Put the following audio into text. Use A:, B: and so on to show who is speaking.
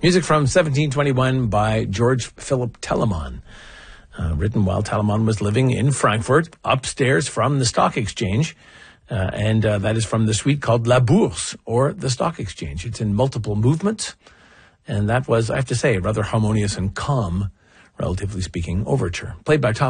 A: Music from 1721 by George Philip Telemann. Written while Telemann was living in Frankfurt, upstairs from the stock exchange. And that is from the suite called La Bourse, or the Stock Exchange. It's in multiple movements. And that was, I have to say, a rather harmonious and calm, relatively speaking, overture. Played by Top